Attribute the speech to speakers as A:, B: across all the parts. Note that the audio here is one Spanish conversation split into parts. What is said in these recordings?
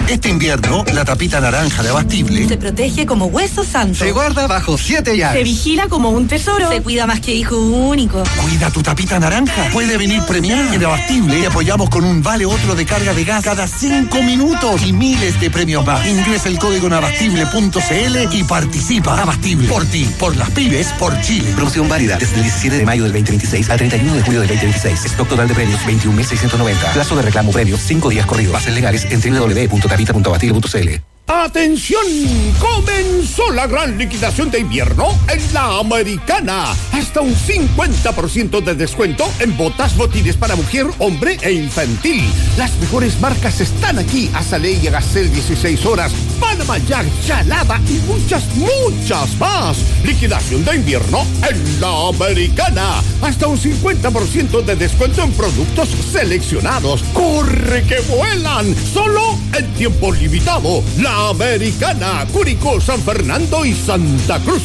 A: Este invierno, la tapita naranja de Abastible
B: se protege como hueso santo.
A: Se guarda bajo 7 llaves.
B: Se vigila como un tesoro. Se cuida más que hijo único.
A: Cuida tu tapita naranja. Puede venir premiada. En Abastible te apoyamos con un vale otro de carga de gas cada 5 minutos y miles de premios más. Ingresa el código en abastible.cl y participa. Abastible. Por ti, por las pymes, por Chile.
C: Promoción válida desde el 17 de mayo del 2026 al 31 de julio del 2026. Stock total de premios 21.690. Plazo de reclamo premios 5 días corridos. Bases legales en www.tapita.abastible.cl.
D: ¡Atención! Comenzó la gran liquidación de invierno en La Americana. Hasta un 50% de descuento en botas, botines para mujer, hombre e infantil. Las mejores marcas están aquí. Azalea y Agacel 16 horas, Panama Jack, Chalada y muchas más. Liquidación de invierno en La Americana. Hasta un 50% de descuento en productos seleccionados. ¡Corre que vuelan! Solo en tiempo limitado. La Americana, Curicó, San Fernando y Santa Cruz.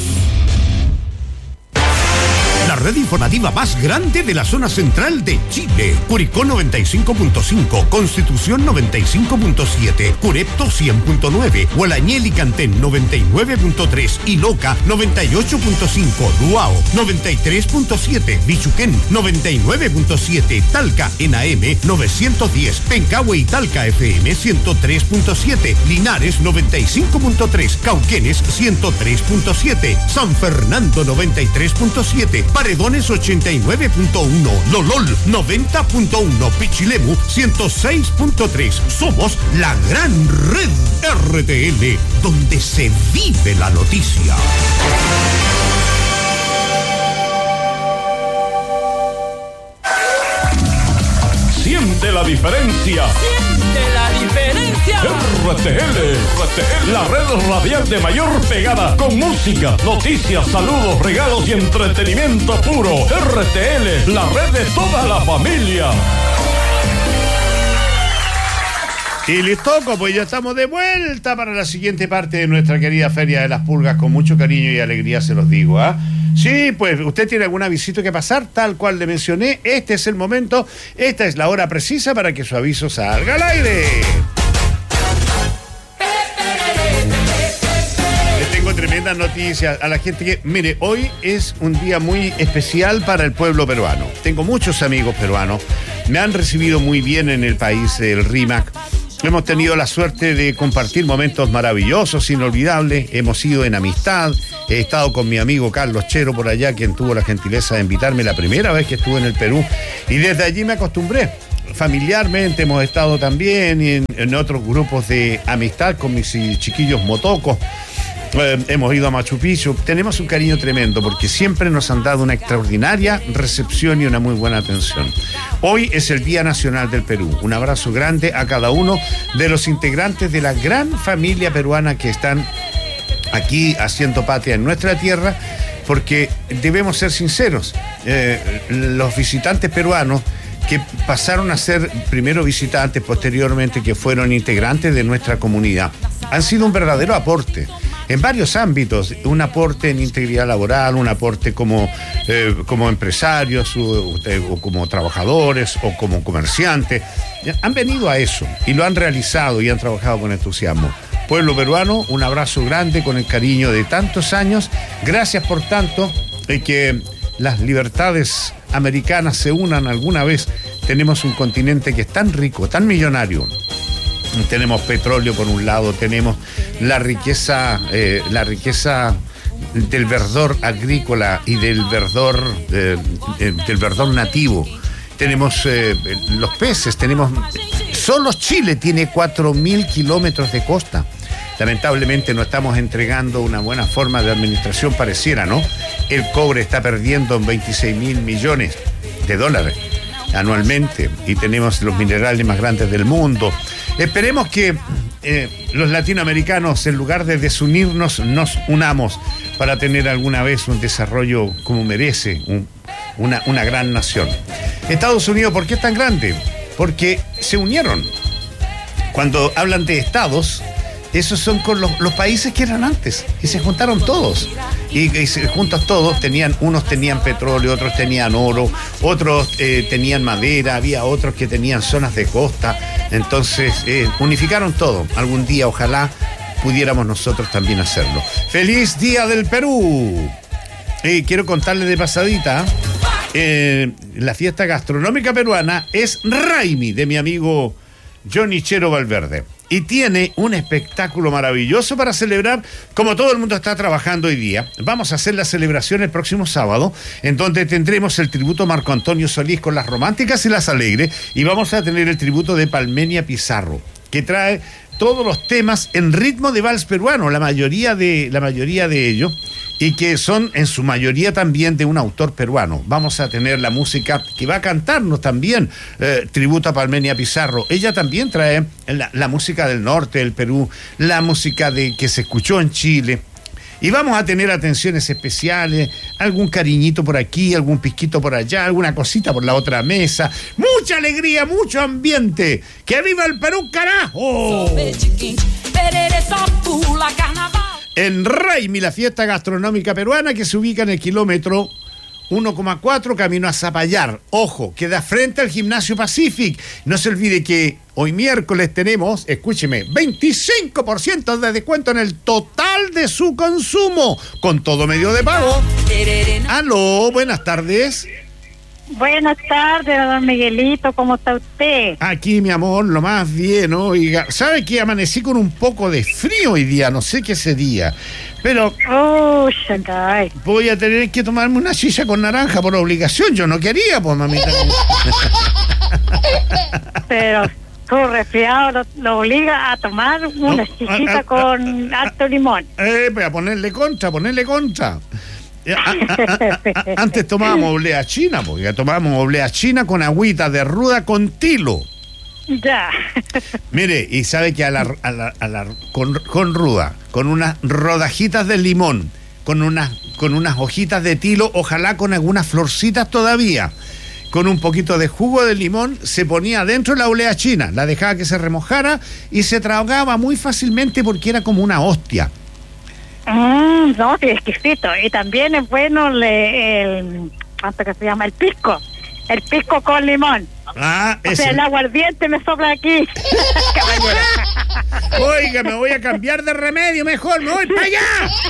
D: La red informativa más grande de la zona central de Chile. Curicó 95.5, Constitución 95.7, Curepto 100.9, Gualañel y Cantén 99.3 y Loca 98.5, Duao 93.7, Bichuquén 99.7, Talca en AM 910, Pencahue y Talca FM 103.7, Linares 95.3, Cauquenes 103.7, San Fernando 93.7, Paredones 89.1, Lolol 90.1, Pichilemu 106.3. Somos la gran red RTL, donde se vive la noticia. Siente la diferencia.
E: Siente la diferencia.
D: RTL, la red radial de mayor pegada, con música, noticias, saludos, regalos y entretenimiento puro. RTL, la red de toda la familia. Y listo, pues ya estamos de vuelta para la siguiente parte de nuestra querida Feria de las Pulgas, con mucho cariño y alegría se los digo, ¿ah? Sí, pues usted tiene alguna visita que pasar, tal cual le mencioné, este es el momento, esta es la hora precisa para que su aviso salga al aire. Les tengo tremendas noticias a la gente que, mire, hoy es un día muy especial para el pueblo peruano. Tengo muchos amigos peruanos, me han recibido muy bien en el país del RIMAC. Hemos tenido la suerte de compartir momentos maravillosos, inolvidables. Hemos ido en amistad. He estado con mi amigo Carlos Chero por allá, quien tuvo la gentileza de invitarme la primera vez que estuve en el Perú. Y desde allí me acostumbré. Familiarmente hemos estado también en otros grupos de amistad con mis chiquillos motocos. Hemos ido a Machu Picchu. Tenemos un cariño tremendo porque siempre nos han dado una extraordinaria recepción y una muy buena atención. Hoy es el Día Nacional del Perú. Un abrazo grande a cada uno de los integrantes de la gran familia peruana que están aquí haciendo patria en nuestra tierra, porque debemos ser sinceros, los visitantes peruanos que pasaron a ser primero visitantes, posteriormente que fueron integrantes de nuestra comunidad, han sido un verdadero aporte en varios ámbitos, un aporte en integridad laboral, un aporte como empresarios o como trabajadores o como comerciantes. Han venido a eso y lo han realizado y han trabajado con entusiasmo. Pueblo peruano, un abrazo grande con el cariño de tantos años. Gracias por tanto que las libertades americanas se unan alguna vez. Tenemos un continente que es tan rico, tan millonario. Tenemos petróleo por un lado, tenemos la riqueza del verdor agrícola y del verdor nativo. Tenemos los peces, solo Chile tiene 4.000 kilómetros de costa. Lamentablemente no estamos entregando una buena forma de administración, pareciera, ¿no? El cobre está perdiendo en 26.000 millones de dólares anualmente y tenemos los minerales más grandes del mundo. Esperemos que los latinoamericanos, en lugar de desunirnos, nos unamos para tener alguna vez un desarrollo como merece una gran nación. Estados Unidos, ¿por qué es tan grande? Porque se unieron. Cuando hablan de estados, esos son con los países que eran antes, y se juntaron todos. Y juntos todos, unos tenían petróleo, otros tenían oro, otros tenían madera, había otros que tenían zonas de costa. Entonces, unificaron todo. Algún día, ojalá, pudiéramos nosotros también hacerlo. ¡Feliz Día del Perú! Quiero contarles de pasadita, la fiesta gastronómica peruana es Raimi, de mi amigo Johnny Chero Valverde. Y tiene un espectáculo maravilloso para celebrar, como todo el mundo está trabajando hoy día. Vamos a hacer la celebración el próximo sábado, en donde tendremos el tributo a Marco Antonio Solís con las románticas y las alegres, y vamos a tener el tributo de Palmenia Pizarro, que trae todos los temas en ritmo de vals peruano, la mayoría de ellos, y que son en su mayoría también de un autor peruano. Vamos a tener la música que va a cantarnos también, tributo a Palmenia Pizarro. Ella también trae la música del norte del Perú, la música que se escuchó en Chile. Y vamos a tener atenciones especiales, algún cariñito por aquí, algún pisquito por allá, alguna cosita por la otra mesa. ¡Mucha alegría, mucho ambiente! ¡Que viva el Perú, carajo! En Raimi, la fiesta gastronómica peruana que se ubica en el kilómetro 1,4 camino a Zapallar. Ojo, queda frente al Gimnasio Pacific. No se olvide que hoy miércoles tenemos, escúcheme, 25% de descuento en el total de su consumo, con todo medio de pago. Aló, buenas tardes.
F: Buenas tardes, don Miguelito, ¿cómo está usted?
D: Aquí, mi amor, lo más bien, oiga. ¿Sabe que amanecí con un poco de frío hoy día? No sé qué sería, pero voy a tener que tomarme una silla con naranja por obligación. Yo no quería, pues, mamita.
F: Pero tu resfriado lo obliga a tomar una sillita con harto limón.
D: Pues a ponerle contra. Antes tomábamos oblea china, porque tomábamos oblea china con agüita de ruda con tilo.
F: Ya.
D: Mire, y sabe que con ruda, con unas rodajitas de limón, con unas hojitas de tilo, ojalá con algunas florcitas todavía, con un poquito de jugo de limón, se ponía dentro de la oblea china, la dejaba que se remojara y se tragaba muy fácilmente porque era como una hostia.
F: No, sí, exquisito. Y también es bueno ¿cuánto que se llama? El pisco con limón. O sea, el aguardiente me sopla aquí.
D: Oiga, me voy a cambiar de remedio, mejor me voy para allá.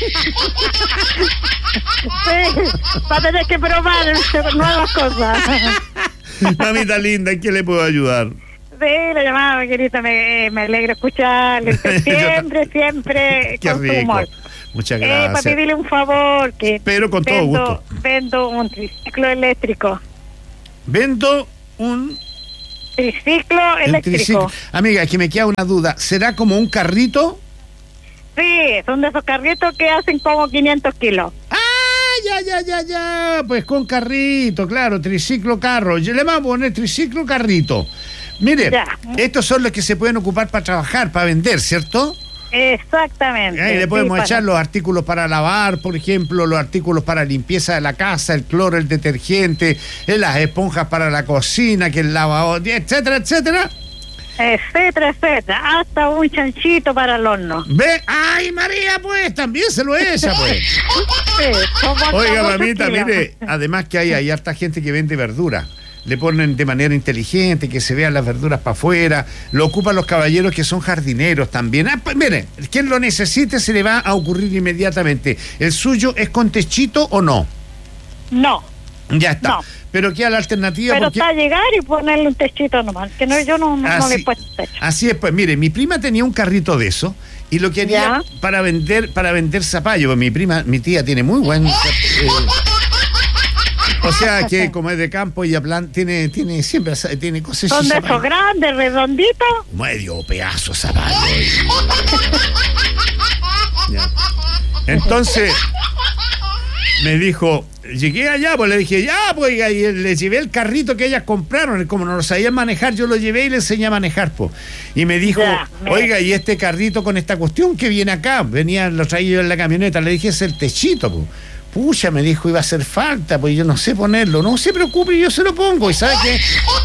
F: Sí, va a tener que probar nuevas cosas.
D: Mamita linda, ¿en qué le puedo ayudar?
F: Sí, la llamada, querida, me alegra escucharle. Siempre
D: qué
F: con
D: rico.
F: su humor.
D: Muchas gracias.
F: Para pedirle un favor,
D: pero con todo gusto.
F: Vendo un triciclo eléctrico.
D: Vendo un
F: triciclo eléctrico.
D: Amiga, es que me queda una duda. ¿Será como un carrito?
F: Sí, son de esos carritos que hacen como 500 kilos.
D: Ya. Pues con carrito, claro, triciclo carro. Yo le vamos a poner triciclo carrito. Mire, estos son los que se pueden ocupar para trabajar, para vender, ¿cierto?
F: Exactamente.
D: Ahí le podemos echar los artículos para lavar, por ejemplo, los artículos para limpieza de la casa, el cloro, el detergente, las esponjas para la cocina, que el lavador, etcétera, etcétera.
F: Etcétera, hasta un chanchito para el horno.
D: ¿Ve? ¡Ay, María, pues! También se lo echa, pues.
F: Sí,
D: oiga, mamita, mire, además que hay harta gente que vende verdura. Le ponen de manera inteligente, que se vean las verduras para afuera. Lo ocupan los caballeros que son jardineros también. Pues, mire, quien lo necesite se le va a ocurrir inmediatamente. ¿El suyo es con techito o no?
F: No.
D: Ya está.
F: No.
D: Pero queda la alternativa.
F: Pero está a llegar y ponerle un techito nomás, que no, yo no le he puesto techo. Así
D: es, pues mire, mi prima tenía un carrito de eso y lo quería para vender zapallo. Mi tía tiene muy buen o sea que como es de campo ella tiene siempre tiene cosas.
F: ¿Son de esos grandes, redonditos?
D: Medio pedazo zapallo. Entonces me dijo, llegué allá, pues le dije, pues, y le llevé el carrito que ellas compraron, como no lo sabían manejar, yo lo llevé y le enseñé a manejar, pues. Y me dijo, oiga, y este carrito con esta cuestión que viene acá, lo traía yo en la camioneta, le dije, es el techito, pues. Pucha, me dijo, iba a hacer falta, pues yo no sé ponerlo. No se preocupe, yo se lo pongo. ¿Y sabe qué?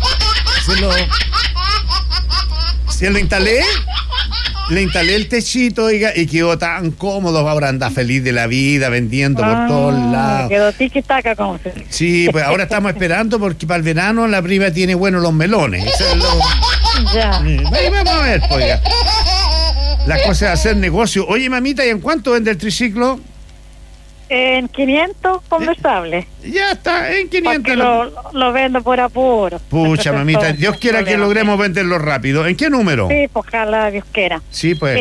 D: Se lo instalé. Le instalé el techito, oiga, y quedó tan cómodo. Ahora anda feliz de la vida, vendiendo por todos lados.
F: Quedó tiqui-taca, como se dice.
D: Sí, pues ahora estamos esperando porque para el verano la prima tiene buenos los melones.
F: Ya.
D: Ahí vamos a ver, oiga. La cosa de hacer negocio. Oye, mamita, ¿y en cuánto vende el triciclo?
F: En 500 conversables.
D: Ya está, en 500.
F: Porque lo vendo por apuro.
D: Pucha, mamita, Dios quiera que logremos venderlo rápido. ¿En qué número?
F: Sí, pues ojalá Dios quiera.
D: Sí, pues.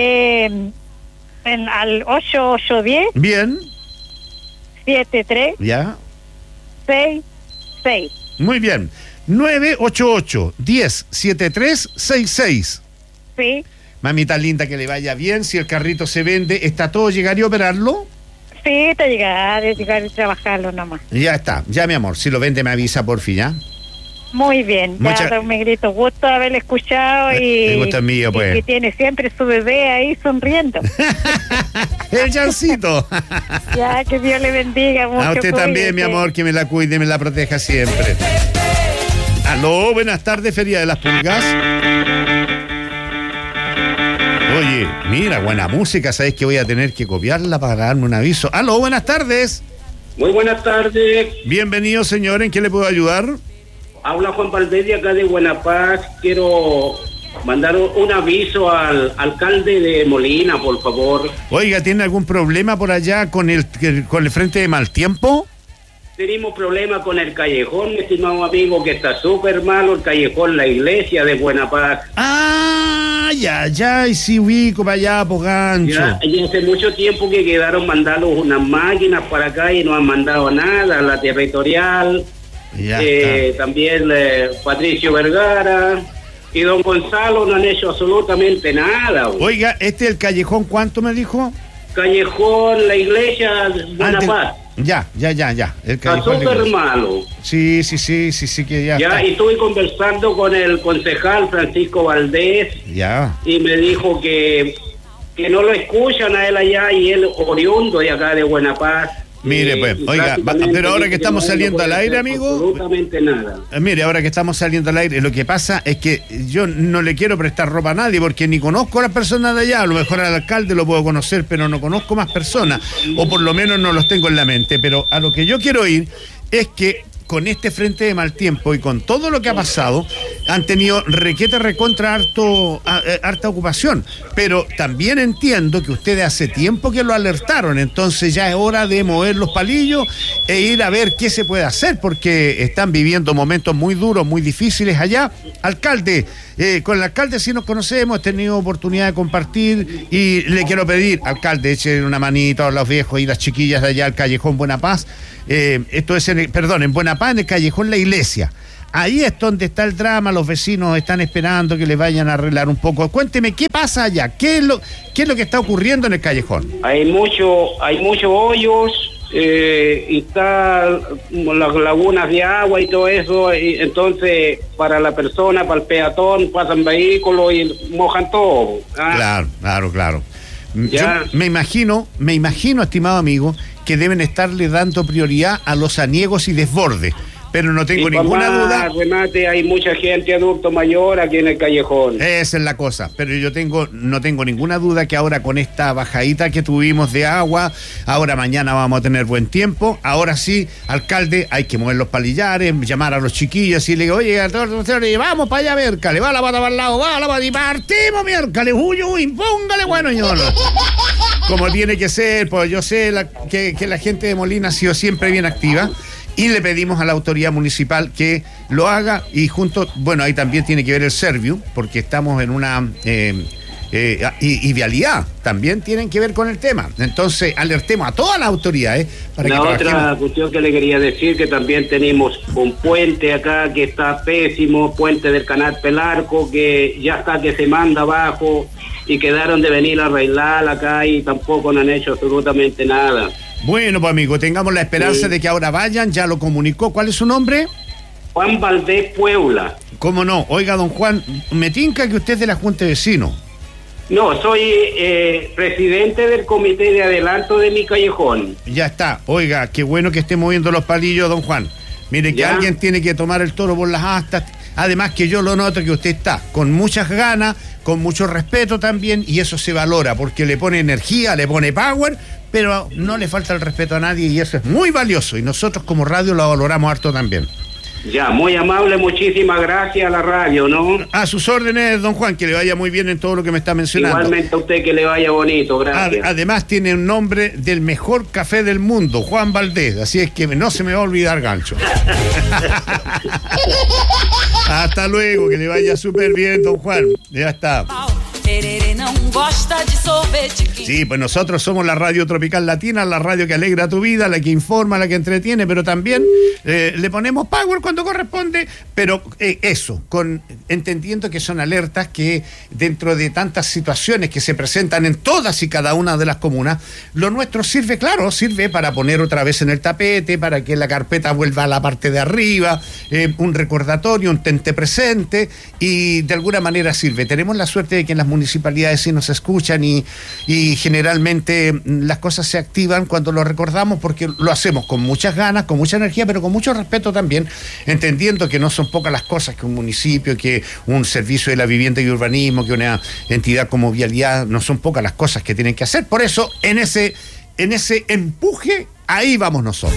F: Al 8810.
D: Bien.
F: 73.
D: Ya.
F: 66.
D: Muy bien. 988-107366.
F: Sí.
D: Mamita linda, que le vaya bien. Si el carrito se vende, ¿está todo? ¿Llegaría a operarlo?
F: Sí, te llegar y trabajarlo nomás.
D: Ya está. Ya, mi amor. Si lo vende, me avisa, por fin, ¿ya?
F: Muy bien. Ya, don Miguelito, gusto haberle escuchado y...
D: El gusto es mío, pues.
F: Y que tiene siempre su bebé ahí sonriendo.
D: El Jancito.
F: Ya, que Dios le bendiga mucho.
D: A usted también, mi amor, que me la cuide y me la proteja siempre. Aló, buenas tardes, Feria de las Pulgas. Oye, mira, buena música, ¿sabes que voy a tener que copiarla para darme un aviso? Aló, buenas tardes.
G: Muy buenas tardes.
D: Bienvenido, señor, ¿en qué le puedo ayudar?
G: Habla Juan Valdés de acá de Buena Paz. Quiero mandar un aviso al alcalde de Molina, por favor.
D: Oiga, ¿tiene algún problema por allá con el frente de mal tiempo?
G: Tenemos problemas con el callejón, mi estimado amigo, que está súper malo, el callejón La Iglesia de Buena Paz.
D: Y sí ubico para allá, por gancho.
G: Ya hace mucho tiempo que quedaron mandarlos unas máquinas para acá y no han mandado nada, la territorial, también Patricio Vergara y don Gonzalo no han hecho absolutamente nada.
D: Oiga, ¿el callejón cuánto me dijo?
G: Callejón La Iglesia de Buena Paz.
D: Ya.
G: Está súper malo.
D: Sí, que ya está.
G: Y estuve conversando con el concejal Francisco Valdés.
D: Ya.
G: Y me dijo que no lo escuchan a él allá y él oriundo de acá de Buena Paz.
D: Mire, pues, oiga, pero ahora que estamos saliendo al aire, amigo.
G: Absolutamente nada.
D: Mire, ahora que estamos saliendo al aire, lo que pasa es que yo no le quiero prestar ropa a nadie porque ni conozco a las personas de allá. A lo mejor al alcalde lo puedo conocer, pero no conozco más personas, o por lo menos no los tengo en la mente. Pero a lo que yo quiero ir es que con este frente de mal tiempo y con todo lo que ha pasado, han tenido recontra harta ocupación. Pero también entiendo que ustedes hace tiempo que lo alertaron, entonces ya es hora de mover los palillos e ir a ver qué se puede hacer, porque están viviendo momentos muy duros, muy difíciles allá. Alcalde, con el alcalde sí nos conocemos, he tenido oportunidad de compartir y le quiero pedir, alcalde, echen una manita a los viejos y las chiquillas de allá al callejón Buena Paz. Esto es en Buena Paz, en el callejón La Iglesia. Ahí es donde está el drama, los vecinos están esperando que les vayan a arreglar un poco. Cuénteme, ¿qué pasa allá? ¿Qué es lo que está ocurriendo en el callejón?
G: Hay muchos hoyos, y está las lagunas de agua y todo eso, y entonces para la persona, para el peatón, pasan vehículos y mojan todo.
D: Claro. Yo me imagino, estimado amigo, que deben estarle dando prioridad a los aniegos y desbordes, pero no tengo ninguna duda.
G: Remate, hay mucha gente adulto mayor aquí en el callejón.
D: Esa es la cosa, pero no tengo ninguna duda que ahora con esta bajadita que tuvimos de agua, ahora mañana vamos a tener buen tiempo. Ahora sí, alcalde, hay que mover los palillares, llamar a los chiquillos y le digo, oye, vamos para allá, miércale, va la pata para el lado, va la pata y partimos, miércale, uy, póngale, bueno, señor. Como tiene que ser, pues yo sé que la gente de Molina ha sido siempre bien activa. Y le pedimos a la autoridad municipal que lo haga y junto, bueno, ahí también tiene que ver el Serviu, porque estamos en una y vialidad, también tienen que ver con el tema. Entonces, alertemos a todas las autoridades para que trabajemos.
G: La otra cuestión que le quería decir, que también tenemos un puente acá que está pésimo, puente del canal Pelarco, que ya está que se manda abajo y quedaron de venir a arreglar acá y tampoco no han hecho absolutamente nada.
D: Bueno, pues amigo, tengamos la esperanza de que ahora vayan, ya lo comunicó. ¿Cuál es su nombre?
G: Juan Valdés Puebla.
D: ¿Cómo no? Oiga, don Juan, me tinca que usted es de la Junta de Vecinos.
G: No, soy presidente del comité de adelanto de mi callejón.
D: Ya está. Oiga, qué bueno que esté moviendo los palillos, don Juan. Mire, que alguien tiene que tomar el toro por las astas. Además que yo lo noto que usted está con muchas ganas, con mucho respeto también, y eso se valora, porque le pone energía, le pone power, pero no le falta el respeto a nadie, y eso es muy valioso, y nosotros como radio lo valoramos harto también.
G: Ya, muy amable, muchísimas gracias a la radio, ¿no?
D: A sus órdenes, don Juan, que le vaya muy bien en todo lo que me está mencionando.
G: Igualmente a usted, que le vaya bonito, gracias.
D: Además tiene un nombre del mejor café del mundo, Juan Valdés, así es que no se me va a olvidar, Gancho. Hasta luego, que le vaya súper bien, don Juan. Ya está. Sí, pues nosotros somos la radio tropical latina, la radio que alegra tu vida, la que informa, la que entretiene, pero también le ponemos power cuando corresponde, pero eso, entendiendo que son alertas que dentro de tantas situaciones que se presentan en todas y cada una de las comunas, lo nuestro sirve para poner otra vez en el tapete, para que la carpeta vuelva a la parte de arriba, un recordatorio, un tente presente, y de alguna manera sirve. Tenemos la suerte de que en las municipalidades sí nos escuchan y generalmente las cosas se activan cuando lo recordamos, porque lo hacemos con muchas ganas, con mucha energía, pero con mucho respeto también, entendiendo que no son pocas las cosas que un municipio, que un servicio de la vivienda y urbanismo, que una entidad como Vialidad, no son pocas las cosas que tienen que hacer. Por eso, en ese empuje, ahí vamos nosotros.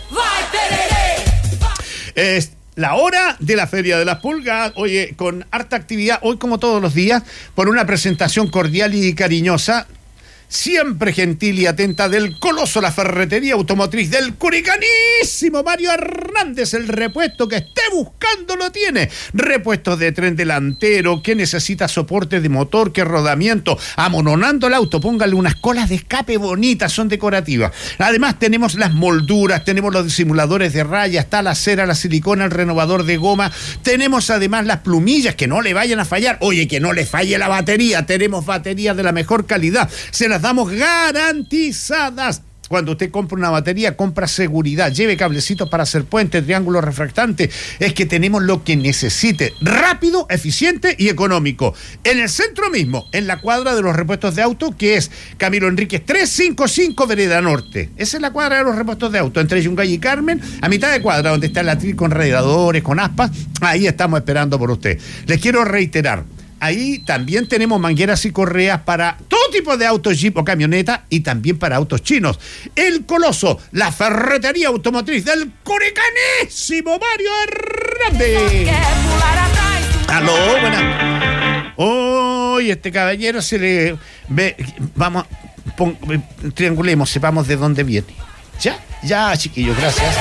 D: La hora de la Feria de las Pulgas, oye, con harta actividad, hoy como todos los días, por una presentación cordial y cariñosa, siempre gentil y atenta, del Coloso, la ferretería automotriz del curicanísimo Mario Hernández. El repuesto que esté buscando lo tiene. Repuestos de tren delantero, que necesita soporte de motor, que rodamiento, amononando el auto, póngale unas colas de escape bonitas, son decorativas. Además tenemos las molduras, tenemos los disimuladores de raya, está la cera, la silicona, el renovador de goma, tenemos además las plumillas, que no le vayan a fallar. Oye, que no le falle la batería, tenemos baterías de la mejor calidad, se las damos garantizadas. Cuando usted compra una batería, compra seguridad, lleve cablecitos para hacer puente, triángulo refractante. Es que tenemos lo que necesite, rápido, eficiente y económico. En el centro mismo, en la cuadra de los repuestos de auto, que es Camilo Enríquez 355, Vereda Norte. Esa es la cuadra de los repuestos de auto, entre Yungay y Carmen, a mitad de cuadra, donde está el atril con radiadores, con aspas. Ahí estamos esperando por usted. Les quiero reiterar, ahí también tenemos mangueras y correas para todo tipo de autos, jeep o camioneta, y también para autos chinos. El Coloso, la ferretería automotriz del curicanísimo Mario Hernández. Aló, buenas. Hoy este caballero se le ve. Vamos, triangulemos, sepamos de dónde viene. Ya, chiquillos, gracias.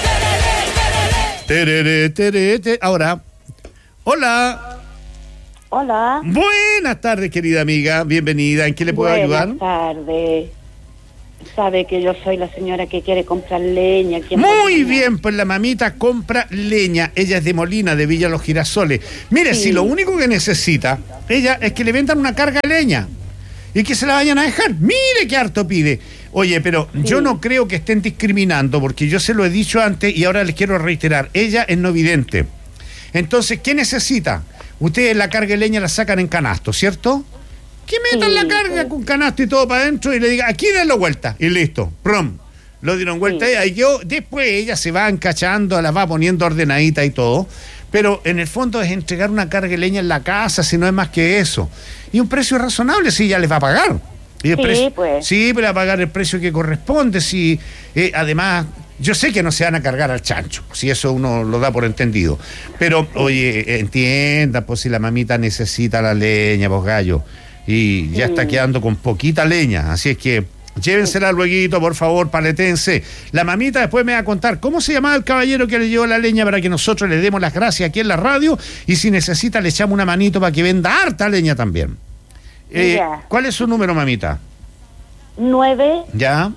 D: Ahora, hola.
H: Hola.
D: Buenas tardes, querida amiga. Bienvenida. ¿En qué le puedo ayudar?
H: Buenas tardes. Sabe que yo soy la señora que quiere comprar leña.
D: Muy bien, pues la mamita compra leña. Ella es de Molina, de Villa Los Girasoles. Mire, sí, si lo único que necesita ella es que le vendan una carga de leña y que se la vayan a dejar. Mire qué harto pide. Oye, pero yo no creo que estén discriminando, porque yo se lo he dicho antes y ahora les quiero reiterar. Ella es no vidente. Entonces, ¿qué necesita? Ustedes la carga de leña la sacan en canasto, ¿cierto? Que metan la carga con canasto y todo para adentro y le digan, aquí denlo vuelta, y listo, prum. Lo dieron vuelta y ahí yo, después ella se va encachando, la va poniendo ordenadita y todo, pero en el fondo es entregar una carga de leña en la casa, si no es más que eso. Y un precio razonable, sí, ya les va a pagar. Y el precio,
H: pues.
D: Sí, pero va a pagar el precio que corresponde, si además... Yo sé que no se van a cargar al chancho, si eso uno lo da por entendido. Pero, oye, entienda, pues si la mamita necesita la leña, pues gallo, y ya está quedando con poquita leña. Así es que llévensela lueguito, por favor, paletense. La mamita después me va a contar cómo se llamaba el caballero que le llevó la leña para que nosotros le demos las gracias aquí en la radio. Y si necesita, le echamos una manito para que venda harta leña también. ¿Cuál es su número, mamita?
H: 9.
D: ¿Ya?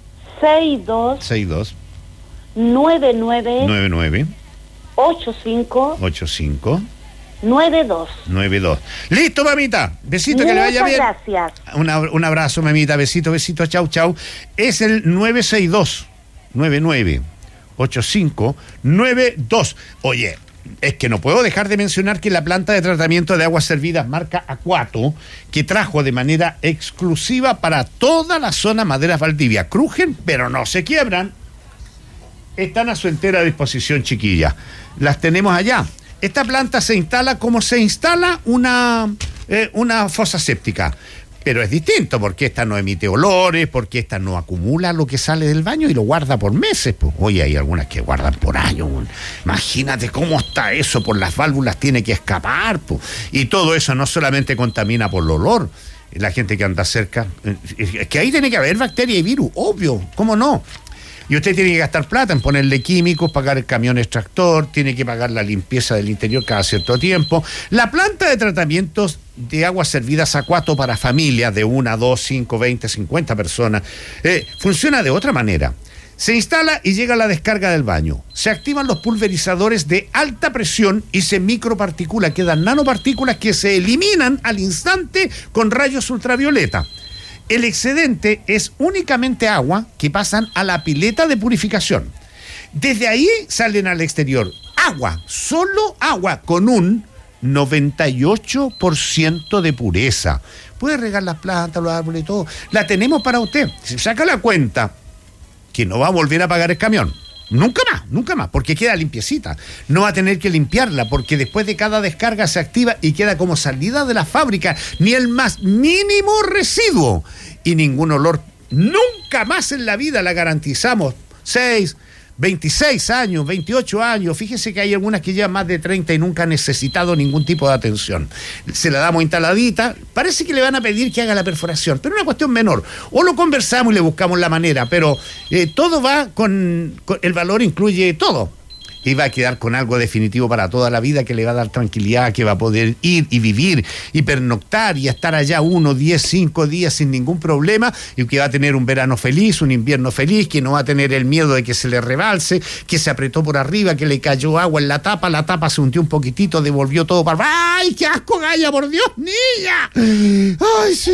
H: 62. 99 85 92.
D: Listo, mamita. Besito, que le vaya bien.
H: Gracias.
D: Un abrazo, mamita. Besito, chau. Es el 962 99 85 92. Oye, es que no puedo dejar de mencionar que la planta de tratamiento de aguas servidas marca Acuato, que trajo de manera exclusiva para toda la zona Maderas Valdivia, crujen pero no se quiebran, están a su entera disposición, chiquilla. Las tenemos allá. Esta planta se instala como se instala una fosa séptica. Pero es distinto, porque esta no emite olores, porque esta no acumula lo que sale del baño y lo guarda por meses. Pues, oye, hay algunas que guardan por años. Imagínate cómo está eso, por las válvulas tiene que escapar. Pues. Y todo eso no solamente contamina por el olor, la gente que anda cerca. Es que ahí tiene que haber bacterias y virus, obvio, ¿cómo no? Y usted tiene que gastar plata en ponerle químicos, pagar el camión extractor, tiene que pagar la limpieza del interior cada cierto tiempo. La planta de tratamientos de aguas servidas Aquato para familias de 1, 2, 5, 20, 50 personas funciona de otra manera. Se instala y llega la descarga del baño. Se activan los pulverizadores de alta presión y se microparticula. Quedan nanopartículas que se eliminan al instante con rayos ultravioleta. El excedente es únicamente agua que pasan a la pileta de purificación. Desde ahí salen al exterior agua, solo agua, con un 98% de pureza. Puede regar las plantas, los árboles y todo. La tenemos para usted. Si saca la cuenta, que no va a volver a pagar el camión. Nunca más, porque queda limpiecita. No va a tener que limpiarla, porque después de cada descarga se activa y queda como salida de la fábrica, ni el más mínimo residuo. Y ningún olor, nunca más en la vida, la garantizamos. 6, 26 años, 28 años, fíjese que hay algunas que llevan más de 30 y nunca han necesitado ningún tipo de atención. Se la damos instaladita, parece que le van a pedir que haga la perforación, pero una cuestión menor. O lo conversamos y le buscamos la manera, pero todo va con el valor, incluye todo. Y va a quedar con algo definitivo para toda la vida, que le va a dar tranquilidad, que va a poder ir y vivir y pernoctar y estar allá 1, 10, 5 días sin ningún problema, y que va a tener un verano feliz, un invierno feliz, que no va a tener el miedo de que se le rebalse, que se apretó por arriba, que le cayó agua en la tapa se hundió un poquitito, devolvió todo para... ¡Ay, qué asco, Gaya, por Dios, niña! ¡Ay, sí!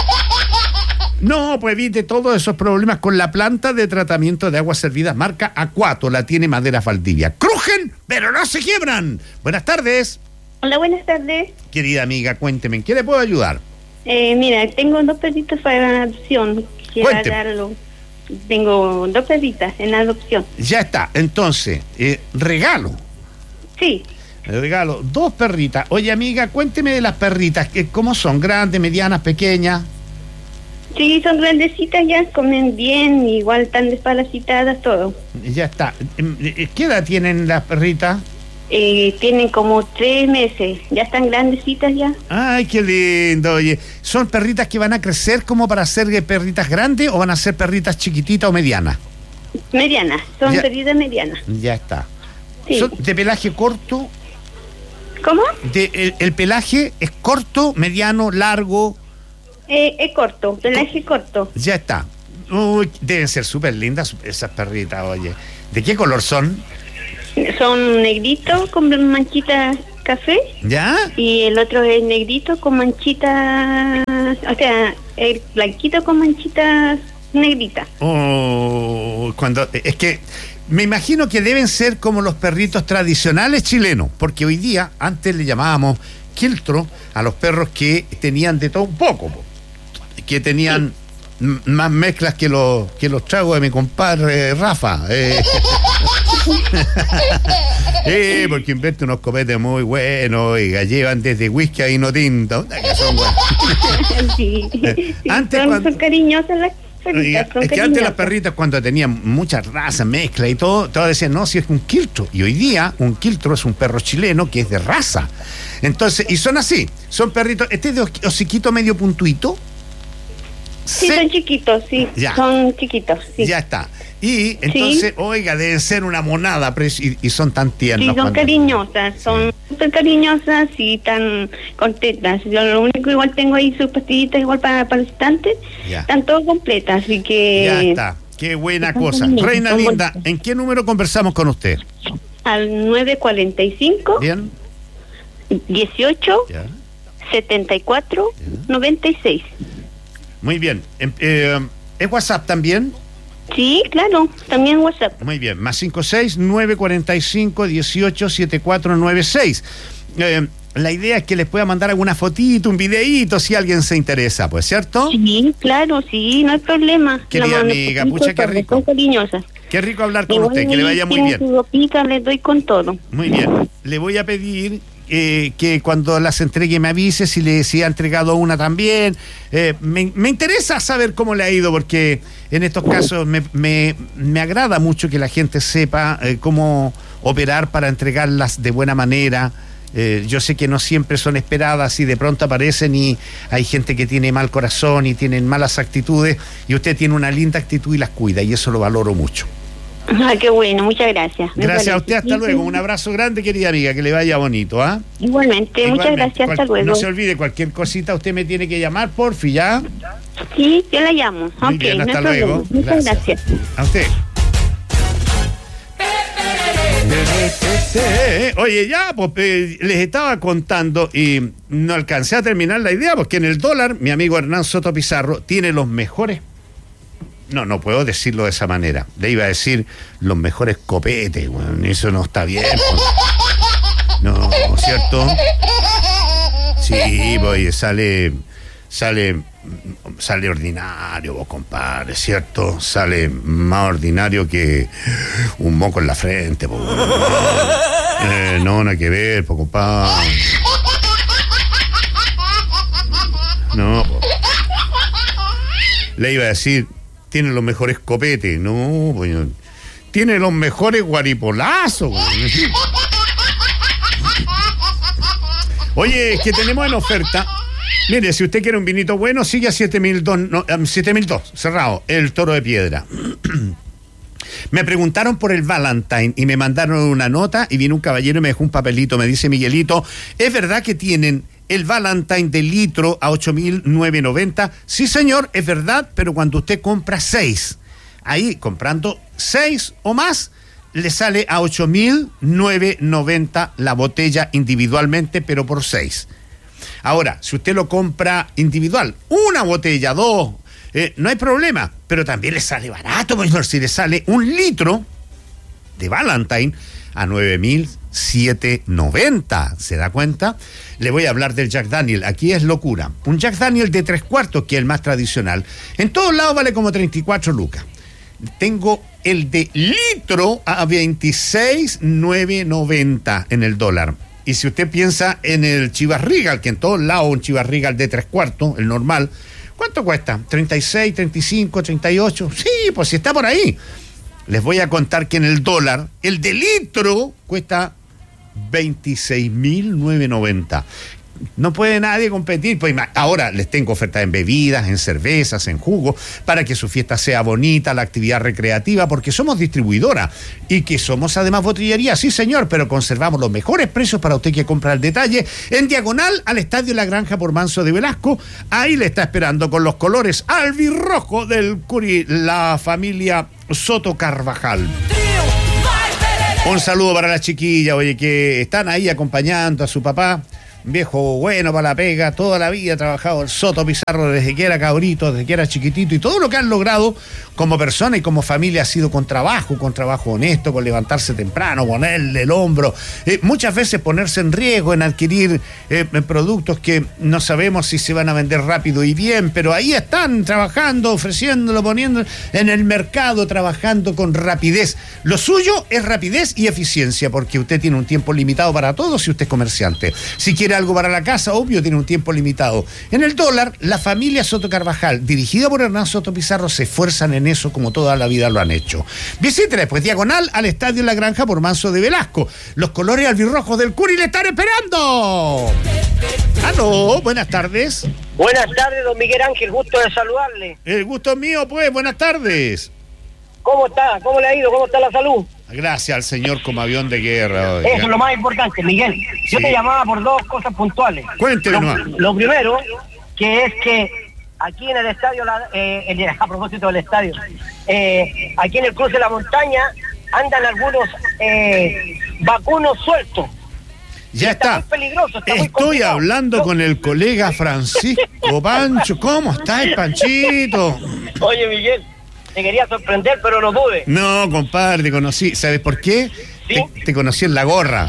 D: No, pues evite todos esos problemas con la planta de tratamiento de aguas servidas marca Aquato. La tiene Maderas Valdivia. Crujen, pero no se quiebran. Buenas tardes.
H: Hola, buenas tardes.
D: Querida amiga, cuénteme, ¿en qué le puedo ayudar?
H: Mira, tengo 2 perritos para adopción. Quisiera darlo. Tengo 2 perritas en adopción.
D: Ya está, entonces, regalo.
H: Sí.
D: Regalo 2 perritas. Oye, amiga, cuénteme de las perritas. ¿Cómo son? ¿Grandes, medianas, pequeñas?
H: Sí, son grandecitas ya, comen bien, igual están desparasitadas, todo.
D: Ya está. ¿Qué edad tienen las perritas?
H: Tienen como 3 meses, ya están grandecitas ya.
D: Ay, qué lindo. Oye, ¿son perritas que van a crecer como para ser perritas grandes o van a ser perritas chiquititas o medianas?
H: Medianas, son perritas medianas.
D: Ya está.
H: Sí.
D: ¿Son de pelaje corto?
H: ¿Cómo?
D: ¿El pelaje es corto, mediano, largo?
H: Es corto, pelaje corto.
D: Ya está. Uy, deben ser súper lindas esas perritas, oye. ¿De qué color son?
H: Son negritos con manchitas café.
D: ¿Ya?
H: Y el otro es negrito con manchitas, o sea, el blanquito con manchitas negritas.
D: Oh, es que me imagino que deben ser como los perritos tradicionales chilenos, porque hoy día, antes le llamábamos quiltro a los perros que tenían de todo un poco, que tenían más mezclas que los tragos de mi compadre Rafa. Porque inventa unos copetes muy buenos, oiga, llevan desde whisky a vino tinto, que son buenos.
H: Sí.
D: Antes
H: son cariñosas las perritas.
D: Es que antes las perritas, cuando tenían muchas razas, mezcla y todo, todos decían, no, si es un quiltro. Y hoy día un quiltro es un perro chileno que es de raza. Entonces, y son así, son perritos, este es de hociquito medio puntuito.
H: Sí, son chiquitos, sí,
D: ya.
H: Son chiquitos, sí.
D: Ya está. Y entonces, oiga, deben ser una monada, y son tan tiernos.
H: Sí, son cariñosas, son súper cariñosas y tan contentas. Yo lo único, igual tengo ahí sus pastillitas igual para instantes, están todas completas, así que...
D: Ya está, qué buena cosa. Reina linda, ¿en qué número conversamos con usted?
H: Al 945.
D: Bien.
H: 18 74 96.
D: Muy bien. ¿Es WhatsApp también?
H: Sí, claro, también WhatsApp.
D: Muy bien, más 56-945-187496. La idea es que les pueda mandar alguna fotito, un videíto, si alguien se interesa, pues, ¿cierto?
H: Sí, claro, sí, no hay problema.
D: Querida amiga, pucha, qué rico. Qué rico hablar con usted, que le vaya muy bien.
H: Su ropita, le doy con todo.
D: Muy bien, le voy a pedir que cuando las entregue me avise si ha entregado una también. Me interesa saber cómo le ha ido, porque en estos casos me agrada mucho que la gente sepa cómo operar para entregarlas de buena manera. Yo sé que no siempre son esperadas y de pronto aparecen y hay gente que tiene mal corazón y tienen malas actitudes, y usted tiene una linda actitud y las cuida, y eso lo valoro mucho.
H: Ah, qué bueno, muchas gracias.
D: Gracias a usted, hasta luego. Un abrazo grande, querida amiga, que le vaya bonito, ¿ah?
H: Igualmente, muchas gracias, hasta luego.
D: No se olvide, cualquier cosita usted me tiene que llamar, porfi, ¿ya?
H: Sí, yo la llamo.
D: Muy bien, hasta luego.
H: Muchas gracias.
D: A usted. Oye, ya, pues les estaba contando y no alcancé a terminar la idea, porque en el dólar, mi amigo Hernán Soto Pizarro tiene los mejores. No puedo decirlo de esa manera. Le iba a decir los mejores copetes, bueno, eso no está bien. Pues. No, ¿cierto? Sí, pues sale ordinario, vos, compadre, ¿cierto? Sale más ordinario que un moco en la frente, pues. No, nada que ver, pues, compadre. No, pues. Le iba a decir, tiene los mejores copetes. No, pues, tiene los mejores guaripolazos, pues. Oye, es que tenemos en oferta. Mire, si usted quiere un vinito bueno, sigue a 7.002, cerrado, el Toro de Piedra. Me preguntaron por el Valentine y me mandaron una nota y vino un caballero y me dejó un papelito. Me dice: Miguelito, ¿es verdad que tienen el Valentine de litro a 8.990? Sí, señor, es verdad, pero cuando usted compra 6, ahí comprando 6 o más, le sale a 8.990 la botella individualmente, pero por 6. Ahora, si usted lo compra individual, una botella, 2, no hay problema, pero también le sale barato, señor, si le sale un litro de Valentine a 9.790, ¿se da cuenta? Le voy a hablar del Jack Daniel, aquí es locura. Un Jack Daniel de 3/4, que es el más tradicional, en todos lados vale como 34 lucas. Tengo el de litro a 26.990 en el dólar. Y si usted piensa en el Chivas Regal, que en todos lados un Chivas Regal de 3/4, el normal, ¿cuánto cuesta? ¿36, 35, 38? Sí, pues si está por ahí. Les voy a contar que en el dólar, el de litro cuesta 26.990. No puede nadie competir. Pues ahora les tengo ofertas en bebidas, en cervezas, en jugos, para que su fiesta sea bonita, la actividad recreativa, porque somos distribuidora y que somos además botillería, sí señor, pero conservamos los mejores precios para usted que compra al detalle, en diagonal al Estadio La Granja por Manso de Velasco. Ahí le está esperando con los colores albirrojo del Curi, la familia Soto Carvajal. Un saludo para las chiquillas, oye, que están ahí acompañando a su papá. Viejo bueno para la pega, toda la vida ha trabajado el Soto Pizarro desde que era cabrito, desde que era chiquitito, y todo lo que han logrado como persona y como familia ha sido con trabajo honesto, con levantarse temprano, ponerle el hombro, muchas veces ponerse en riesgo en adquirir productos que no sabemos si se van a vender rápido y bien, pero ahí están trabajando, ofreciéndolo, poniendo en el mercado, trabajando con rapidez. Lo suyo es rapidez y eficiencia, porque usted tiene un tiempo limitado para todo si usted es comerciante. Si quiere algo para la casa, obvio, tiene un tiempo limitado. En el dólar, la familia Soto Carvajal, dirigida por Hernán Soto Pizarro, se esfuerzan en eso como toda la vida lo han hecho. Visítela después, diagonal al Estadio La Granja por Manso de Velasco. Los colores albirrojos del Curi le están esperando. ¡Aló! Buenas tardes.
I: Buenas tardes, don Miguel Ángel, gusto de saludarle.
D: El gusto es mío, pues, buenas tardes.
I: ¿Cómo está? ¿Cómo le ha ido? ¿Cómo está la salud?
D: Gracias al señor como avión de guerra. Oiga.
I: Eso es lo más importante, Miguel. Yo te llamaba por dos cosas puntuales.
D: Cuénteme nomás.
I: Lo primero, que es que aquí en el estadio, a propósito del estadio, aquí en el cruce de la montaña andan algunos vacunos sueltos.
D: Ya está.
I: Muy peligroso,
D: Estoy hablando con el colega Francisco Pancho. ¿Cómo está el Panchito?
I: Oye, Miguel, te quería sorprender, pero no pude.
D: No, compadre, te conocí. ¿Sabes por qué? ¿Sí? Te conocí en la gorra.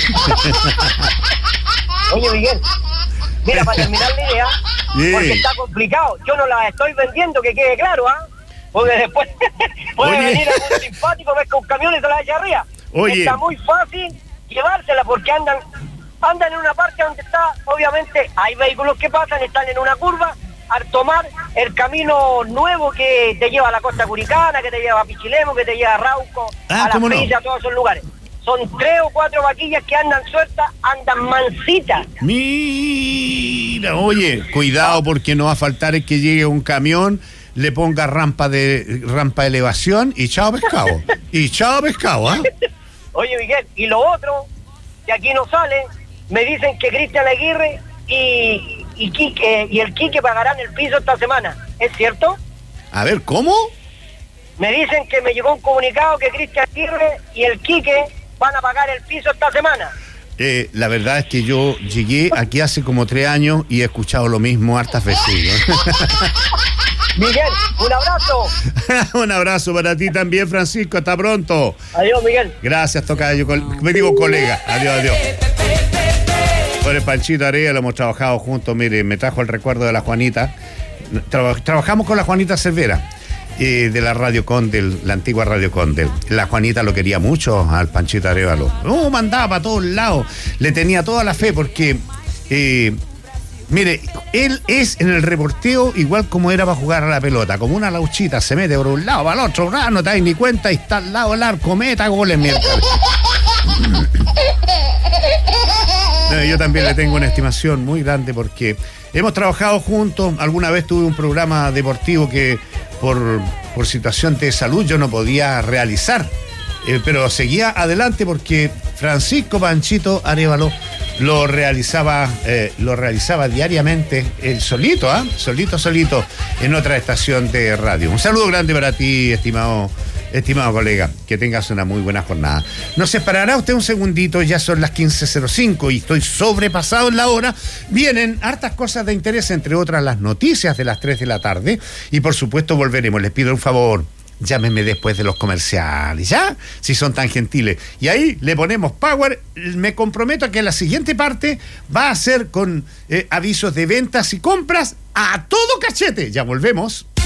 I: Oye, Miguel, mira, para terminar la idea, porque está complicado. Yo no la estoy vendiendo, que quede claro, ¿ah? Porque después puede venir algún simpático, ves con un camión y se la echa arriba.
D: Oye.
I: Está muy fácil llevársela porque andan andan en una parte donde está, obviamente, hay vehículos que pasan, están en una curva, al tomar el camino nuevo que te lleva a la costa curicana, que te lleva a Pichilemu, que te lleva a Rauco, a La Frilla, a todos esos lugares. Son 3 o 4 vaquillas que andan sueltas, andan mansitas.
D: Mira, oye, cuidado porque no va a faltar el que llegue un camión, le ponga rampa de elevación y chao pescado. Y chao pescado, ¿ah?
I: Oye, Miguel, y lo otro, que aquí no sale, me dicen que Cristian Aguirre y el Quique pagarán el piso esta semana. ¿Es cierto?
D: A ver, ¿cómo?
I: Me dicen que me llegó un comunicado que Cristian Aguirre y el Quique van a pagar el piso esta semana.
D: La verdad es que yo llegué aquí hace como 3 años y he escuchado lo mismo hartas veces.
I: Miguel, un abrazo.
D: Un abrazo para ti también, Francisco. Hasta pronto.
I: Adiós, Miguel.
D: Gracias, tocayo. Me digo colega. Adiós. Con el Panchito Arevalo hemos trabajado juntos. Mire, me trajo el recuerdo de la Juanita. Trabajamos con la Juanita Cervera. De la Radio Condel, la antigua Radio Condel. La Juanita lo quería mucho al Panchito Arevalo. Mandaba para todos lados. Le tenía toda la fe porque, mire, él es en el reporteo igual como era para jugar a la pelota. Como una lauchita, se mete por un lado, para el otro, no te das ni cuenta y está al lado del arco, meta goles miércoles. Yo también le tengo una estimación muy grande porque hemos trabajado juntos. Alguna vez tuve un programa deportivo que por situación de salud yo no podía realizar, pero seguía adelante porque Francisco Panchito Arevalo lo realizaba diariamente él solito, solito en otra estación de radio. Un saludo grande para ti, estimado colega, que tengas una muy buena jornada. Nos separará usted un segundito, ya son las 15:05 y estoy sobrepasado en la hora. Vienen hartas cosas de interés, entre otras las noticias de las 3 de la tarde y por supuesto volveremos. Les pido un favor, llámenme después de los comerciales, ¿ya? Si son tan gentiles. Y ahí le ponemos power. Me comprometo a que la siguiente parte va a ser con avisos de ventas y compras a todo cachete. Ya volvemos.